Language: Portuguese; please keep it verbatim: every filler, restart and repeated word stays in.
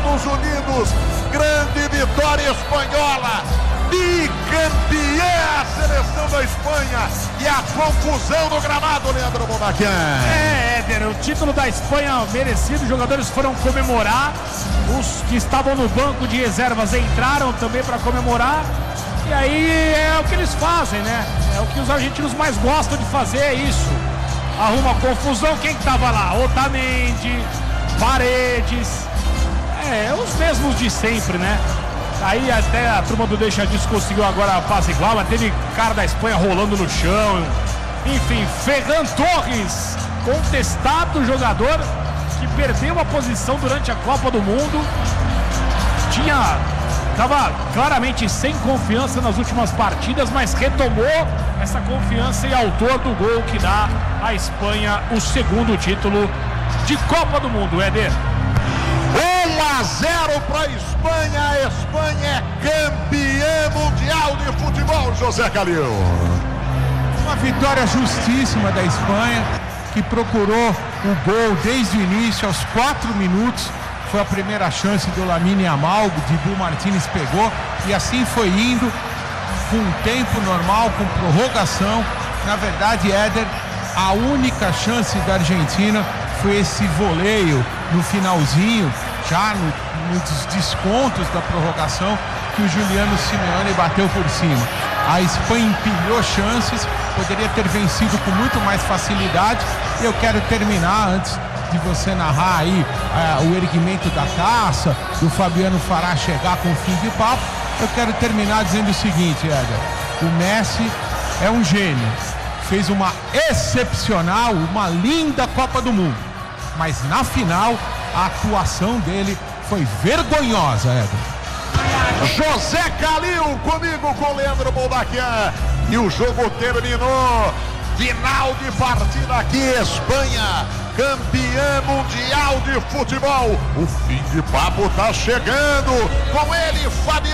Estados Unidos. Grande vitória espanhola. Bicampeã a seleção da Espanha. E a confusão no gramado, Leandro Bobaquian. É, Éder, o título da Espanha merecido. Os jogadores foram comemorar. Os que estavam no banco de reservas entraram também para comemorar. E aí é o que eles fazem, né? É o que os argentinos mais gostam de fazer, é isso. Arruma confusão. Quem que tava lá? Otamendi, Paredes. É, os mesmos de sempre, né? Aí até a turma do Deixa Disso conseguiu agora apaziguar, mas teve cara da Espanha rolando no chão. Enfim, Ferran Torres, contestado jogador que perdeu a posição durante a Copa do Mundo. Tinha, estava claramente sem confiança nas últimas partidas, mas retomou essa confiança e autor do gol que dá à Espanha o segundo título de Copa do Mundo, Éder. um a zero para a Espanha. A Espanha é campeã mundial de futebol, José Calil. Uma vitória justíssima da Espanha, que procurou o gol desde o início, aos quatro minutos. Foi a primeira chance do Lamine Yamal, o Dibu Martínez pegou, e assim foi indo, com tempo normal, com prorrogação. Na verdade, Éder, a única chance da Argentina foi esse voleio no finalzinho, já no, nos descontos da prorrogação, que o Juliano Simeone bateu por cima. A Espanha empilhou chances, poderia ter vencido com muito mais facilidade. E eu quero terminar, antes de você narrar aí é, o erguimento da taça, do Fabiano Fará chegar com o fim de papo, eu quero terminar dizendo o seguinte, Éder: o Messi é um gênio, fez uma excepcional, uma linda Copa do Mundo, mas na final a atuação dele foi vergonhosa, Éder. José Calil comigo, com Leandro Bobaquian. E o jogo terminou. Final de partida aqui, Espanha, campeã mundial de futebol. O fim de papo tá chegando. Com ele, Fabiano.